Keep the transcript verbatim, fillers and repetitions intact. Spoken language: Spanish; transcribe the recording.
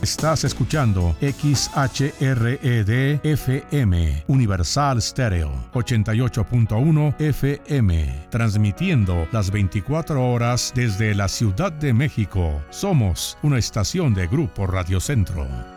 Estás escuchando X H R E D F M, Universal Stereo, ochenta y ocho punto uno F M, transmitiendo las veinticuatro horas desde la Ciudad de México. Somos una estación de Grupo Radio Centro.